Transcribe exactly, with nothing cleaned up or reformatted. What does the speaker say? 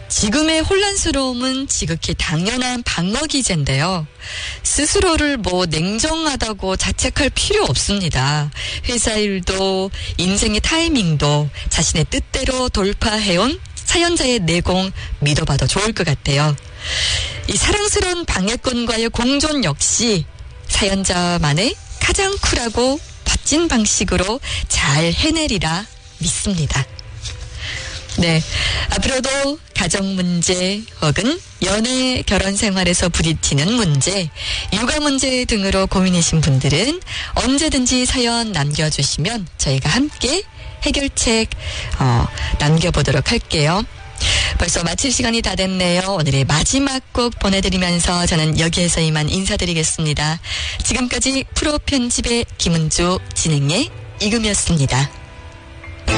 지금의 혼란스러움은 지극히 당연한 방어 기제인데요. 스스로를 뭐 냉정하다고 자책할 필요 없습니다. 회사 일도 인생의 타이밍도 자신의 뜻대로 돌파해온 사연자의 내공 믿어봐도 좋을 것 같아요. 이 사랑스러운 방해꾼과의 공존 역시 사연자만의 가장 쿨하고 멋진 방식으로 잘 해내리라 믿습니다. 네, 앞으로도 가정 문제 혹은 연애 결혼 생활에서 부딪히는 문제, 육아 문제 등으로 고민이신 분들은 언제든지 사연 남겨주시면 저희가 함께 해결책 어, 남겨보도록 할게요. 벌써 마칠 시간이 다 됐네요. 오늘의 마지막 곡 보내드리면서 저는 여기에서 이만 인사드리겠습니다. 지금까지 프로 편집의 김은주, 진행의 이금이었습니다.